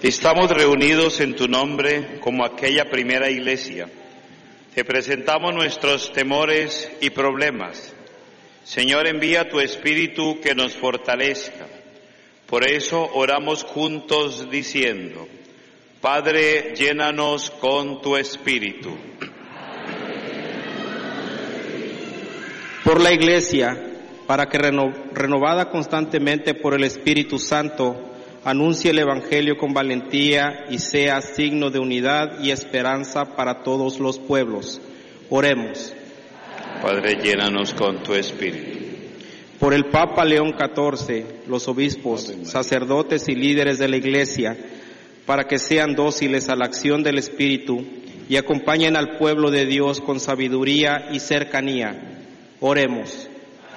Estamos reunidos en tu nombre como aquella primera iglesia. Te presentamos nuestros temores y problemas. Señor, envía tu Espíritu que nos fortalezca. Por eso oramos juntos diciendo: Padre, llénanos con tu Espíritu. Por la Iglesia, para que renovada constantemente por el Espíritu Santo, anuncie el Evangelio con valentía y sea signo de unidad y esperanza para todos los pueblos. Oremos. Padre, llénanos con tu Espíritu. Por el Papa León XIV, los obispos, sacerdotes y líderes de la Iglesia, para que sean dóciles a la acción del Espíritu y acompañen al pueblo de Dios con sabiduría y cercanía. Oremos.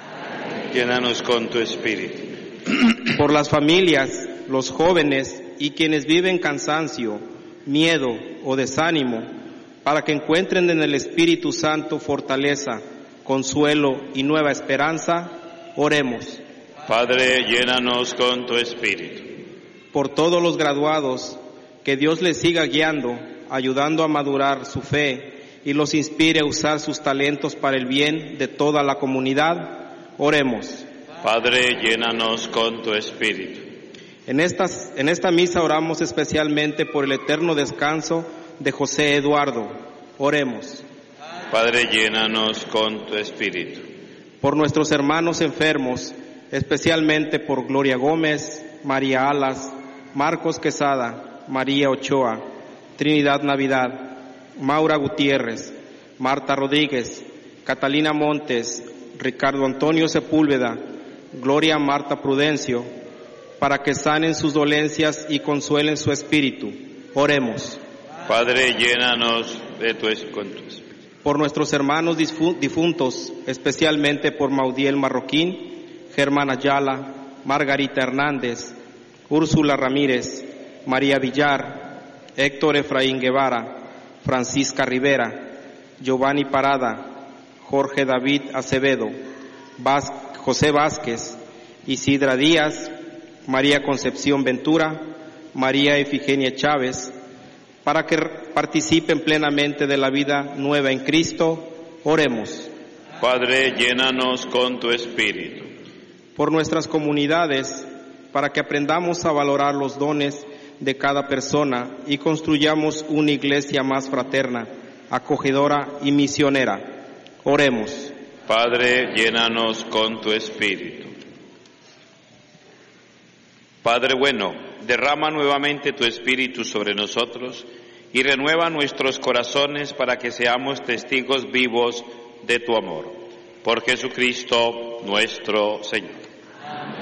Llénanos con tu Espíritu. Por las familias, los jóvenes y quienes viven cansancio, miedo o desánimo, para que encuentren en el Espíritu Santo fortaleza, consuelo y nueva esperanza, oremos. Padre, llénanos con tu Espíritu. Por todos los graduados, que Dios les siga guiando, ayudando a madurar su fe y los inspire a usar sus talentos para el bien de toda la comunidad, oremos. Padre, llénanos con tu Espíritu. En esta misa oramos especialmente por el eterno descanso de José Eduardo. Oremos. Padre, llénanos con tu Espíritu. Por nuestros hermanos enfermos, especialmente por Gloria Gómez, María Alas, Marcos Quesada, María Ochoa, Trinidad Navidad, Maura Gutiérrez, Marta Rodríguez, Catalina Montes, Ricardo Antonio Sepúlveda, Gloria Marta Prudencio, para que sanen sus dolencias y consuelen su espíritu. Oremos. Padre, llénanos de con tu Espíritu. Por nuestros hermanos difuntos, especialmente por Maudiel Marroquín, Germán Ayala, Margarita Hernández, Úrsula Ramírez, María Villar, Héctor Efraín Guevara, Francisca Rivera, Giovanni Parada, Jorge David Acevedo, José Vázquez, Isidra Díaz, María Concepción Ventura, María Efigenia Chávez, para que participen plenamente de la vida nueva en Cristo, oremos. Padre, llénanos con tu Espíritu. Por nuestras comunidades, para que aprendamos a valorar los dones de cada persona y construyamos una iglesia más fraterna, acogedora y misionera. Oremos. Padre, llénanos con tu Espíritu. Padre bueno, derrama nuevamente tu Espíritu sobre nosotros y renueva nuestros corazones para que seamos testigos vivos de tu amor. Por Jesucristo nuestro Señor.